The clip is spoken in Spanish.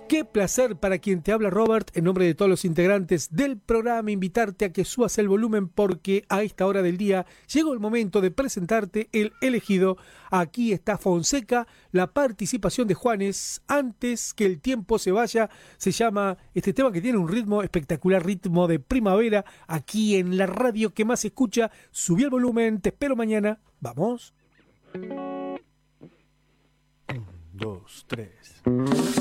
Qué placer para quien te habla, Robert, en nombre de todos los integrantes del programa, invitarte a que subas el volumen porque a esta hora del día llegó el momento de presentarte el elegido. Aquí está Fonseca, la participación de Juanes, Antes que el tiempo se vaya, se llama este tema que tiene un ritmo espectacular, ritmo de primavera, aquí en la radio que más se escucha. Subí el volumen, te espero mañana. ¿Vamos? 1, 2, 3...